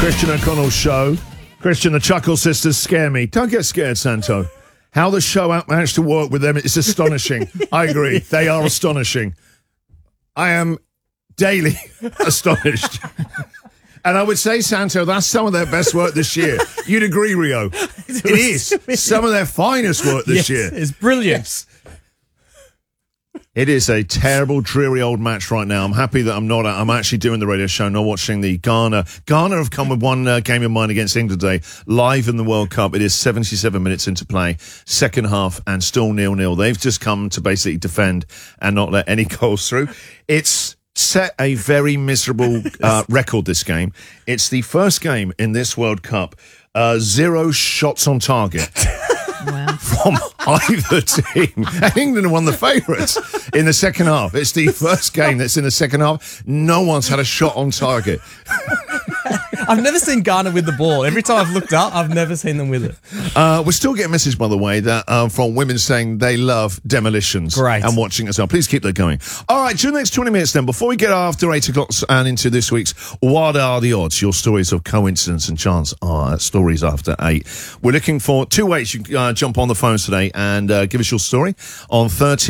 Christian O'Connell's show. Christian, the Chuckle Sisters scare me. Don't get scared, Santo. How the show managed to work with them is astonishing. I agree. They are astonishing. I am daily astonished. And I would say, Santo, that's some of their best work this year. You'd agree, Rio. It is some of their finest work this year. It's brilliant. Yes. It is a terrible, dreary old match right now. I'm happy that I'm actually doing the radio show, not watching the Ghana. Ghana have come with one game in mind against England today, live in the World Cup. It is 77 minutes into play, second half, and still 0-0. They've just come to basically defend and not let any goals through. It's set a very miserable record, this game. It's the first game in this World Cup, 0 shots on target. Wow. From either team. And England won the favourites in the second half. It's the first game that's in the second half. No one's had a shot on target. I've never seen Ghana with the ball. Every time I've looked up, I've never seen them with it. We're still getting messages, by the way, that from women saying they love demolitions. Great. And watching as well. Please keep that going. All right, during the next 20 minutes then, before we get after 8 o'clock and into this week's What Are the Odds? Your stories of coincidence and chance are stories after 8. We're looking for 2 ways you can jump on the phones today and give us your story on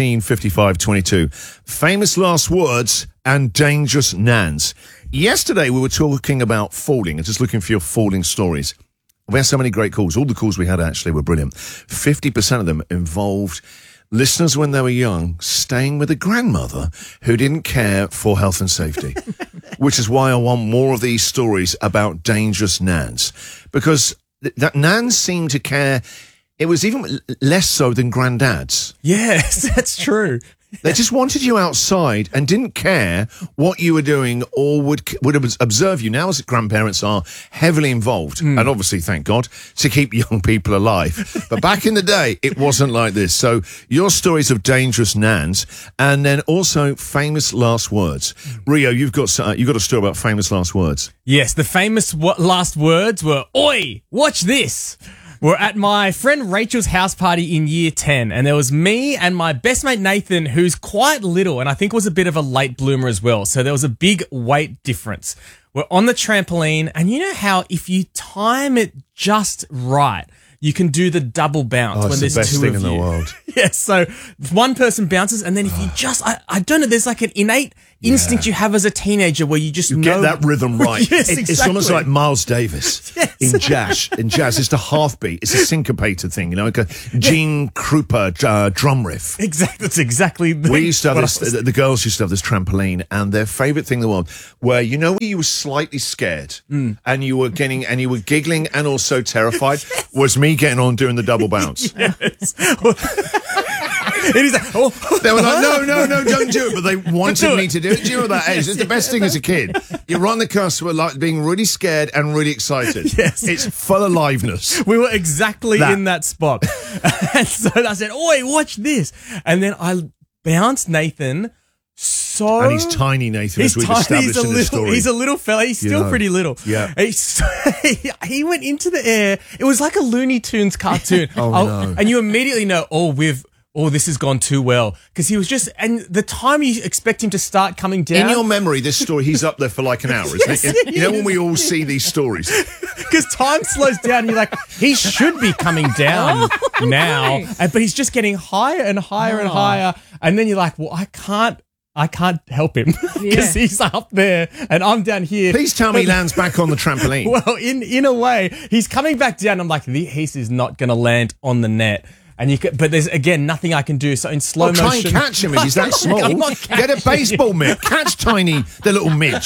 135522. Famous last words and dangerous nans. Yesterday, we were talking about falling and just looking for your falling stories. We had so many great calls. All the calls we had actually were brilliant. 50% of them involved listeners when they were young staying with a grandmother who didn't care for health and safety, which is why I want more of these stories about dangerous nans. Because that nans seem to care. It was even less so than granddads. Yes, that's true. They just wanted you outside and didn't care what you were doing or would observe you. Now, as grandparents are heavily involved, and obviously, thank God, to keep young people alive. But back in the day, it wasn't like this. So your stories of dangerous nans and then also famous last words. Rio, you've got a story about famous last words. Yes, the famous last words were, "Oi, watch this." We're at my friend Rachel's house party in year 10, and there was me and my best mate Nathan, who's quite little, and I think was a bit of a late bloomer as well. So there was a big weight difference. We're on the trampoline, and you know how if you time it just right, you can do the double bounce when there's two of you. It's the best thing in the world. Yes, so one person bounces, and then if you just, I don't know, there's like an innate instinct you have as a teenager where you just get that rhythm right. Yes, It's almost like Miles Davis in jazz. In jazz, it's the half beat. It's a syncopated thing, you know, like a Gene Krupa drum riff. Exactly. That's exactly. We used to have this. The girls used to have this trampoline, and their favourite thing in the world, where you know you were slightly scared, and you were giggling and also terrified, was me getting on doing the double bounce. Yes. It is like, they were like, no, don't do it. But they wanted me to do it. Do you know that age? It's the best thing as a kid. You're on the cusp of like being really scared and really excited. Yes. It's full aliveness. We were exactly in that spot. And so I said, "Oi, watch this." And then I bounced Nathan And he's tiny, Nathan, as we've established in the story. He's a little fella. He's still pretty little. Yeah. He went into the air. It was like a Looney Tunes cartoon. No. And you immediately know, this has gone too well. Because he was just, and the time you expect him to start coming down. In your memory, this story, he's up there for like an hour, isn't it? You know when we all see these stories? Because time slows down, you're like, he should be coming down now. But he's just getting higher and higher and higher. And then you're like, well, I can't help him because he's up there and I'm down here. Please tell me he lands back on the trampoline. Well, in a way, he's coming back down. I'm like, this is not going to land on the net. And but there's again nothing I can do. So in slow motion, try and catch him if he's that small. Get a baseball mitt. Catch Tiny, the little midge.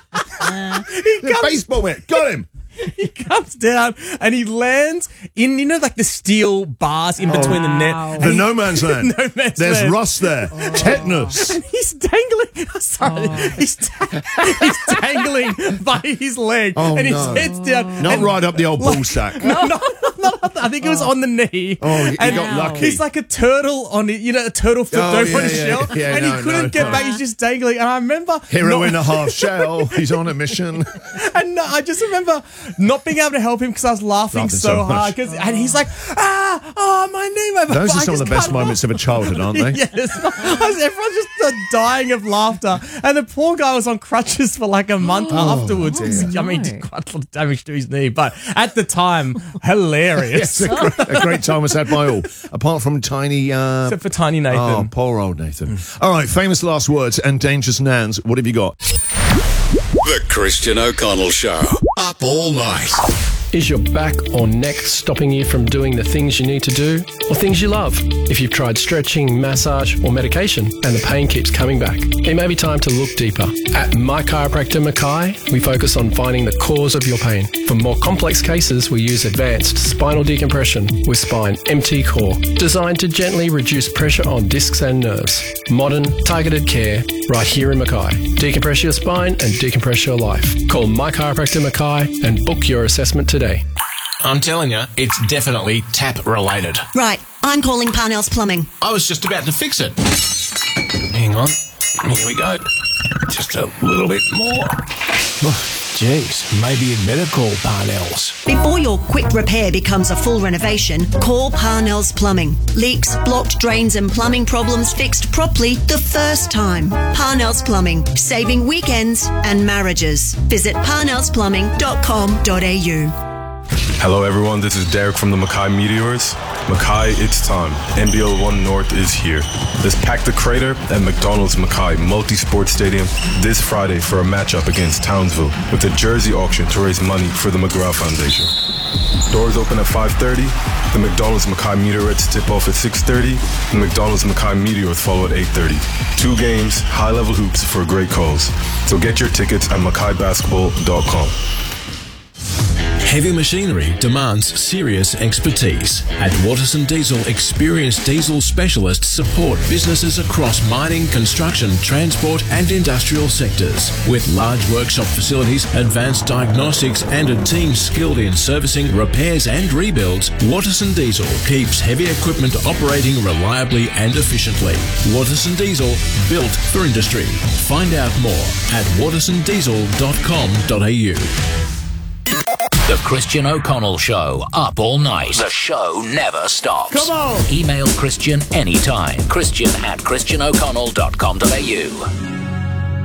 The baseball mitt. Got him. He comes down and he lands in, like the steel bars in between the net. The no man's land. There's rust there. Tetanus. And he's dangling. Sorry. He's dangling by his leg. And his head's down. Not right up the old ball sack. No, I think it was on the knee. Oh, you and got lucky. He's like a turtle on it, a turtle flipped over on his shell, and he couldn't get back. He's just dangling. And I remember hero in a half shell. He's on a mission. And I just remember not being able to help him because I was laughing so hard. And he's like, my knee. Those are some of the best moments of a childhood, aren't they? Yes. Everyone's just dying of laughter. And the poor guy was on crutches for like a month afterwards. I mean, did quite a lot of damage to his knee. But at the time, hilarious. Yes, a great time was had by all. Apart from tiny... Except for tiny Nathan. Oh, poor old Nathan. All right, famous last words and dangerous nouns. What have you got? The Christian O'Connell Show. Up all night. Is your back or neck stopping you from doing the things you need to do or things you love? If you've tried stretching, massage or medication and the pain keeps coming back, it may be time to look deeper. At My Chiropractor Mackay, we focus on finding the cause of your pain. For more complex cases, we use advanced spinal decompression with Spine MT Core, designed to gently reduce pressure on discs and nerves. Modern, targeted care right here in Mackay. Decompress your spine and decompress your life. Call My Chiropractor Mackay and book your assessment today. I'm telling you, it's definitely tap related. Right, I'm calling Parnell's Plumbing. I was just about to fix it. Hang on. Here we go. Just a little bit more. Jeez, maybe you'd better call Parnell's. Before your quick repair becomes a full renovation, call Parnell's Plumbing. Leaks, blocked drains and plumbing problems fixed properly the first time. Parnell's Plumbing, saving weekends and marriages. Visit parnellsplumbing.com.au. Hello everyone, this is Derek from the Mackay Meteors. Mackay, it's time. NBL 1 North is here. Let's pack the crater at McDonald's Mackay Multi-Sport Stadium this Friday for a matchup against Townsville with a jersey auction to raise money for the McGraw Foundation. Doors open at 5:30. The McDonald's Mackay Meteorites tip off at 6:30. The McDonald's Mackay Meteors follow at 8:30. 2 games, high-level hoops for a great cause. So get your tickets at MackayBasketball.com. Heavy machinery demands serious expertise. At Waterson Diesel, experienced diesel specialists support businesses across mining, construction, transport and industrial sectors. With large workshop facilities, advanced diagnostics and a team skilled in servicing, repairs and rebuilds, Waterson Diesel keeps heavy equipment operating reliably and efficiently. Waterson Diesel, built for industry. Find out more at watersondiesel.com.au. The Christian O'Connell Show, up all night. The show never stops. Come on! Email Christian anytime. Christian@christianoconnell.com.au.